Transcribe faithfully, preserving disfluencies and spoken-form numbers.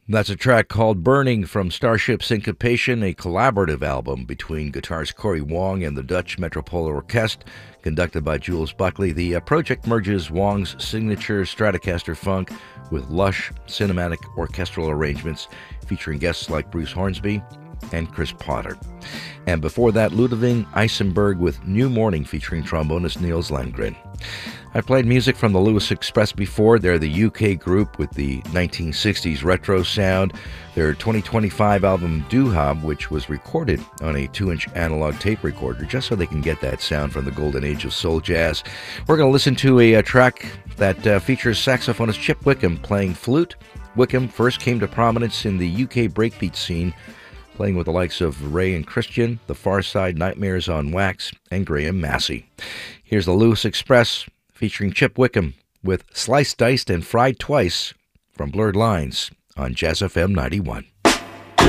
That's a track called Burning from Starship Syncopation, a collaborative album between guitarist Corey Wong and the Dutch Metropole Orkest, conducted by Jules Buckley. The uh, project merges Wong's signature Stratocaster funk with lush cinematic orchestral arrangements featuring guests like Bruce Hornsby and Chris Potter. And before that, Ludwig Eisenberg with New Morning featuring trombonist Niels Landgren. I played music from the Lewis Express before. They're the U K group with the nineteen sixties retro sound. Their twenty twenty-five album Doo-Hob, which was recorded on a two-inch analog tape recorder, just so they can get that sound from the golden age of soul jazz. We're going to listen to a, a track that uh, features saxophonist Chip Wickham playing flute. Wickham first came to prominence in the U K breakbeat scene, playing with the likes of Ray and Christian, The Far Side, Nightmares on Wax, and Graham Massey. Here's the Lewis Express featuring Chip Wickham with Sliced, Diced, and Fried Twice from Blurred Lines on Jazz F M ninety-one.